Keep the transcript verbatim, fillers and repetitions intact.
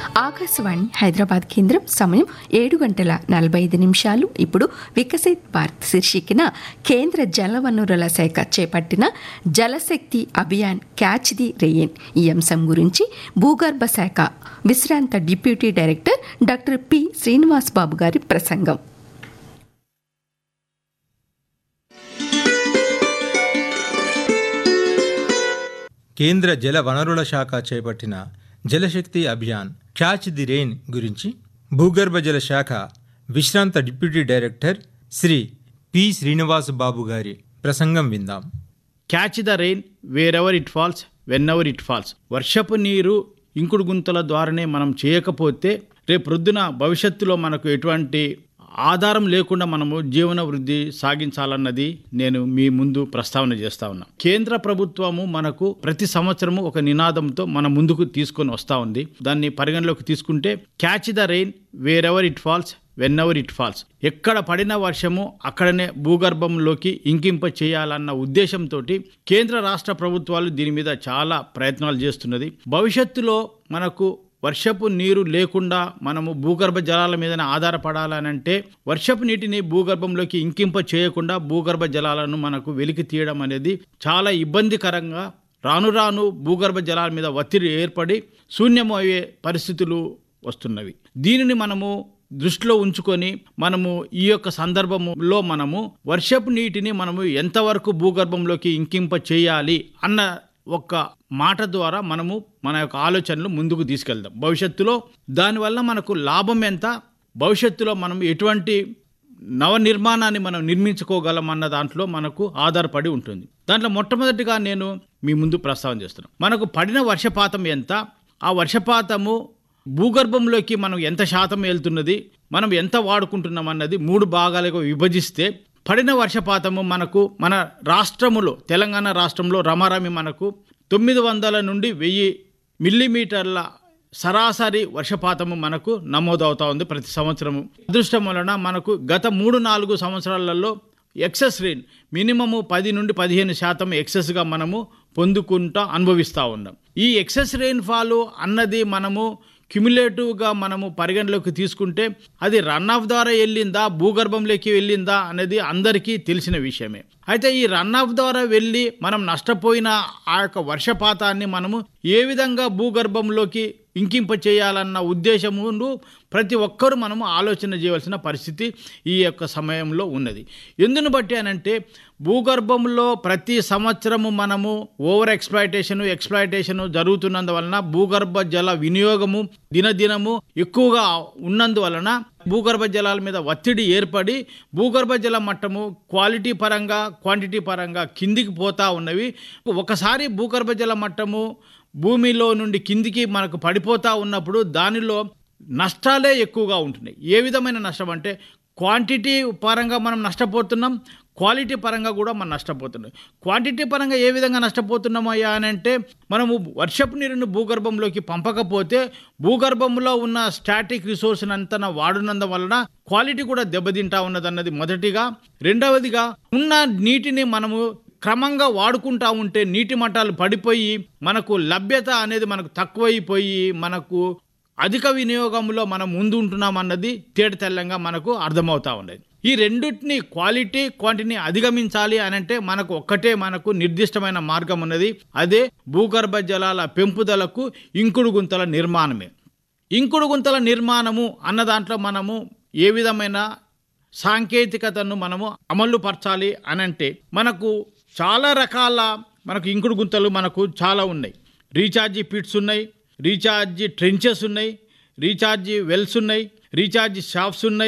ఆకాశవాణి హైదరాబాద్ కేంద్రం సమయం ఏడు గంటల నలభై ఐదు నిమిషాలు. ఇప్పుడు వికసిత్ భారత్ శీర్షికన కేంద్ర జలవనరుల శాఖ చేపట్టిన జలశక్తి అభియాన్ క్యాచ్ ది రెయిన్ ఈ అంశం గురించి భూగర్భ శాఖ విశ్రాంత deputy director doctor P Srinivas బాబు గారి ప్రసంగం. కేంద్ర జల వనరుల శాఖ చేపట్టిన జలశక్తి అభియాన్ క్యాచ్ ది రెయిన్ గురించి భూగర్భ జల శాఖ విశ్రాంత deputy director Shri P Srinivas బాబు గారి ప్రసంగం విందాం. Catch the rain wear ever it falls when ever it falls. వర్షపు నీరు ఇంకుడు గుంతల ద్వారానే మనం చేయకపోతే రేపు ప్రొద్దున భవిష్యత్తులో మనకు ఎటువంటి ఆధారం లేకుండా మనము జీవన వృద్ధి సాగించాలన్నది నేను మీ ముందు ప్రస్తావన చేస్తా ఉన్నా. కేంద్ర ప్రభుత్వము మనకు ప్రతి సంవత్సరము ఒక నినాదంతో మన ముందుకు తీసుకొని వస్తూ ఉంది. దాన్ని పరిగణలోకి తీసుకుంటే catch the rain wear ever it falls when ever it falls. ఎక్కడ పడిన వర్షము అక్కడనే భూగర్భంలోకి ఇంకింప చేయాలన్న ఉద్దేశంతో కేంద్ర రాష్ట్ర ప్రభుత్వాలు దీని మీద చాలా ప్రయత్నాలు చేస్తున్నది. భవిష్యత్తులో మనకు వర్షపు నీరు లేకుండా మనము భూగర్భ జలాల మీదనే ఆధారపడాలనంటే వర్షపు నీటిని భూగర్భంలోకి ఇంకింప చేయకుండా భూగర్భ జలాలను మనకు వెలికి తీయడం అనేది చాలా ఇబ్బందికరంగా రాను రాను భూగర్భ జలాల మీద ఒత్తిడి ఏర్పడి శూన్యము అయ్యే పరిస్థితులు వస్తున్నవి. దీనిని మనము దృష్టిలో ఉంచుకొని మనము ఈ యొక్క సందర్భంలో మనము వర్షపు నీటిని మనము ఎంతవరకు భూగర్భంలోకి ఇంకింప చేయాలి అన్న ఒక్క మాట ద్వారా మనము మన యొక్క ఆలోచనలు ముందుకు తీసుకెళ్దాం. భవిష్యత్తులో దానివల్ల మనకు లాభం ఎంత, భవిష్యత్తులో మనం ఎటువంటి నవనిర్మాణాన్ని మనం నిర్మించుకోగలం అన్న దాంట్లో మనకు ఆధారపడి ఉంటుంది. దాంట్లో మొట్టమొదటిగా నేను మీ ముందు ప్రస్తావన చేస్తున్నాను. మనకు పడిన వర్షపాతం ఎంత, ఆ వర్షపాతము భూగర్భంలోకి మనం ఎంత శాతం వెళ్తున్నది, మనం ఎంత వాడుకుంటున్నాం అన్నది మూడు భాగాలుగా విభజిస్తే పడిన వర్షపాతము మనకు మన రాష్ట్రములో తెలంగాణ రాష్ట్రంలో రమారమి మనకు తొమ్మిది వందల నుండి వెయ్యి మిల్లీమీటర్ల సరాసరి వర్షపాతము మనకు నమోదవుతా ఉంది ప్రతి సంవత్సరము. అదృష్టం వలన మనకు గత మూడు నాలుగు సంవత్సరాలలో ఎక్సెస్ రెయిన్ మినిమము పది నుండి పదిహేను శాతం ఎక్సెస్గా మనము పొందుకుంటా అనుభవిస్తూ ఉన్నాం. ఈ ఎక్సెస్ రెయిన్ ఫాల్ అన్నది మనము క్యుములేటివ్గా మనము పరిగణలోకి తీసుకుంటే అది రన్ ఆఫ్ ద్వారా వెళ్ళిందా భూగర్భంలోకి వెళ్ళిందా అనేది అందరికీ తెలిసిన విషయమే. అయితే ఈ రన్ ఆఫ్ ద్వారా వెళ్ళి మనం నష్టపోయిన ఆ యొక్క వర్షపాతాన్ని మనము ఏ విధంగా భూగర్భంలోకి ఇంకింప చేయాలన్న ఉద్దేశమును ప్రతి ఒక్కరూ మనము ఆలోచన చేయవలసిన పరిస్థితి ఈ యొక్క సమయంలో ఉన్నది. ఎందును బట్టి అనంటే భూగర్భంలో ప్రతి సంవత్సరము మనము ఓవర్ ఎక్స్ప్లాయిటేషను ఎక్స్ప్లాయిటేషను జరుగుతున్నందువలన భూగర్భ జల వినియోగము దినదినము ఎక్కువగా ఉన్నందువలన భూగర్భ జలాల మీద ఒత్తిడి ఏర్పడి భూగర్భ జల మట్టము క్వాలిటీ పరంగా క్వాంటిటీ పరంగా కిందికి పోతా ఉన్నవి. ఒకసారి భూగర్భ జల మట్టము భూమిలో నుండి కిందికి మనకు పడిపోతూ ఉన్నప్పుడు దానిలో నష్టాలే ఎక్కువగా ఉంటున్నాయి. ఏ విధమైన నష్టం అంటే క్వాంటిటీ పరంగా మనం నష్టపోతున్నాం, క్వాలిటీ పరంగా కూడా మనం నష్టపోతున్నాం. క్వాంటిటీ పరంగా ఏ విధంగా నష్టపోతున్నామయ్యా అని అంటే మనము వర్షపు నీరుని భూగర్భంలోకి పంపకపోతే భూగర్భంలో ఉన్న స్టాటిక్ రిసోర్స్ అంతా వాడునందు వలన క్వాలిటీ కూడా దెబ్బతింటా ఉన్నదన్నది మొదటిగా. రెండవదిగా ఉన్న నీటిని మనము క్రమంగా వాడుకుంటా ఉంటే నీటి మట్టాలు పడిపోయి మనకు లభ్యత అనేది మనకు తక్కువైపోయి మనకు అధిక వినియోగంలో మనం ముందు ఉంటున్నాం అన్నది తేటతెల్లంగా మనకు అర్థమవుతా ఉన్నది. ఈ రెండింటిని క్వాలిటీ క్వాంటిటీని అధిగమించాలి అని అంటే మనకు ఒక్కటే మనకు నిర్దిష్టమైన మార్గం ఉన్నది. అదే భూగర్భ జలాల పెంపుదలకు ఇంకుడు గుంతల నిర్మాణమే. ఇంకుడు గుంతల నిర్మాణము అన్న దాంట్లో మనము ఏ విధమైన సాంకేతికతను మనము అమలు పరచాలి అని అంటే మనకు చాలా రకాల మనకు ఇంకుడు గుంతలు మనకు చాలా ఉన్నాయి. రీఛార్జీ పిట్స్ ఉన్నాయి, రీఛార్జీ ట్రెంచెస్ ఉన్నాయి, రీఛార్జీ వెల్స్ ఉన్నాయి, రీఛార్జీ షాఫ్ట్స్ ఉన్నాయి,